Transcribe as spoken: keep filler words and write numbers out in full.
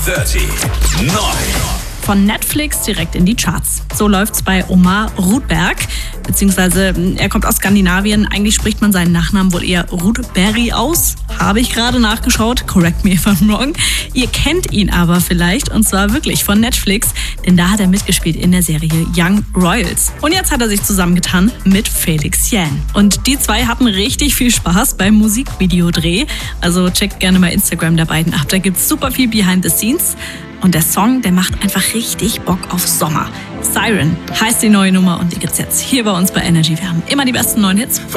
dreißig neun. Von Netflix direkt in die Charts. So läuft's bei Omar Rudberg, beziehungsweise er kommt aus Skandinavien. Eigentlich spricht man seinen Nachnamen wohl eher Rudberg aus. Habe ich gerade nachgeschaut, correct me if I'm wrong. Ihr kennt ihn aber vielleicht, und zwar wirklich von Netflix, denn da hat er mitgespielt in der Serie Young Royals. Und jetzt hat er sich zusammengetan mit Felix Jähn. Und die zwei hatten richtig viel Spaß beim Musikvideodreh. Also checkt gerne mal Instagram der beiden ab, da gibt's super viel Behind the Scenes. Und der Song, der macht einfach richtig Bock auf Sommer. Siren heißt die neue Nummer und die gibt's jetzt hier bei uns bei Energy. Wir haben immer die besten neuen Hits.